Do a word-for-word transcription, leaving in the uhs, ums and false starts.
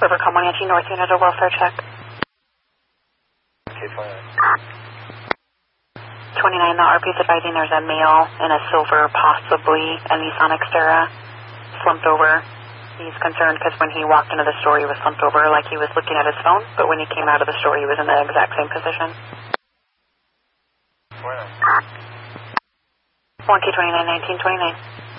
River Comanche North Unit, a welfare check. Okay, fine. twenty-nine, the R P is advising there's a male in a silver, possibly a Nissan Xterra, slumped over. He's concerned because when he walked into the store, he was slumped over like he was looking at his phone, but when he came out of the store, he was in the exact same position. Where? one K twenty-nine nineteen twenty-nine.